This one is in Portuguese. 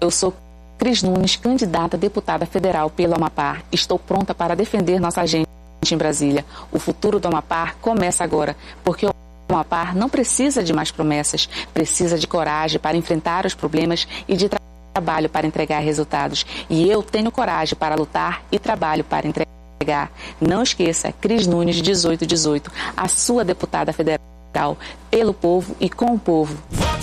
Eu sou Cris Nunes, candidata a deputada federal pelo Amapá. Estou pronta para defender nossa gente em Brasília. O futuro do Amapá começa agora, porque o Amapá não precisa de mais promessas, precisa de coragem para enfrentar os problemas e de trabalho para entregar resultados. E eu tenho coragem para lutar e trabalho para entregar. Não esqueça, Cris Nunes 1818, a sua deputada federal, pelo povo e com o povo.